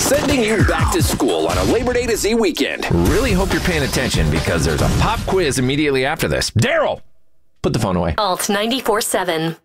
Sending you back to school on a Labor Day to Z weekend. Really hope you're paying attention because there's a pop quiz immediately after this. Daryl, put the phone away. Alt 94.7.